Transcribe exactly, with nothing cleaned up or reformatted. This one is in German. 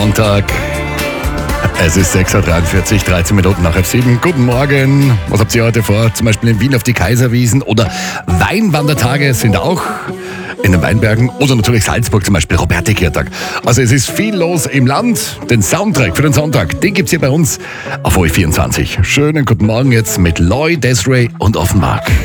Montag. Es ist sechs Uhr dreiundvierzig, dreizehn Minuten nach halb sieben. Guten Morgen. Was habt ihr heute vor? Zum Beispiel in Wien auf die Kaiserwiesen oder Weinwandertage sind auch in den Weinbergen oder natürlich Salzburg zum Beispiel, Robertikirtag. Also es ist viel los im Land. Den Soundtrack für den Sonntag, den gibt's hier bei uns auf O E vierundzwanzig. Schönen guten Morgen jetzt mit Loy, Desiree und Offenbach.